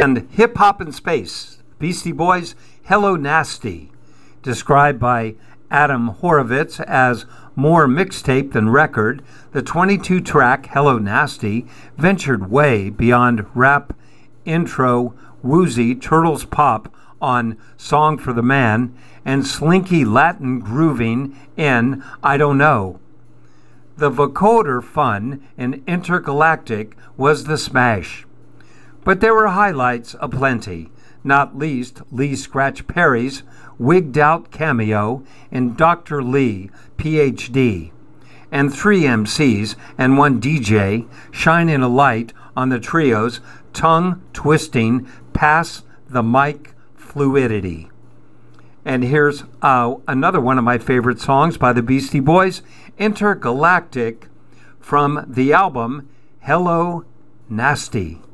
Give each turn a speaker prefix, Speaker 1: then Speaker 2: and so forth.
Speaker 1: And Hip Hop in Space, Beastie Boys, Hello Nasty, described by Adam Horovitz as more mixtape than record. The 22-track Hello Nasty ventured way beyond rap intro woozy Turtles pop on Song for the Man and slinky Latin grooving in I Don't Know. The vocoder fun in Intergalactic was the smash. But there were highlights aplenty, not least Lee Scratch Perry's wigged-out cameo in Dr. Lee, Ph.D., and 3 MCs and 1 DJ shining a light on the trio's tongue-twisting pass the mic fluidity. And here's another one of my favorite songs by the Beastie Boys, Intergalactic, from the album Hello Nasty.